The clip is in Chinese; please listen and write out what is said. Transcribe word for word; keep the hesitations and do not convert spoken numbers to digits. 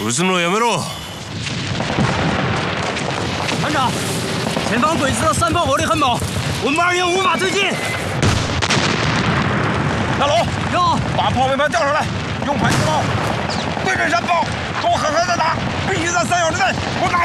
撃つのやめろ。 团长，前方鬼子的山炮火力很猛，我们二营无法推进。 大龙， 有， 把炮位盘调上来，用迫击炮对准山炮，给我狠狠的打，必须在三小时内给我打。